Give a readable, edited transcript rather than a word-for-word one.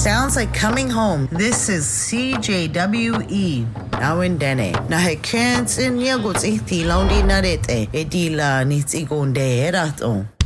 Sounds like coming home. This is CJWE. Awendene. Na hekens in yagots ihti laundi narete. Edila nits igonde eraton.